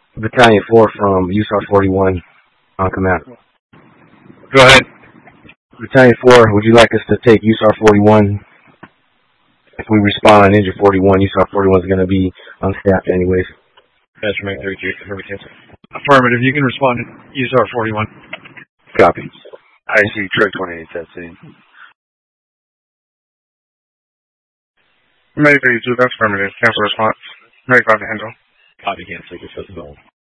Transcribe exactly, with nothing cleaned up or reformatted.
Battalion four from U S A R forty-one on command. Go ahead. Battalion four, would you like us to take U S A R forty-one? If we respond on Ninja forty-one, U S A R forty-one is going to be unstaffed anyways. Master Mike thirty-three, affirmative. Affirmative. You can respond to U S A R forty-one. Copy. I see Trek twenty-eight, that's it. May thirty-two, that's affirmative. Cancel response. May five to handle. Copy, cancel, your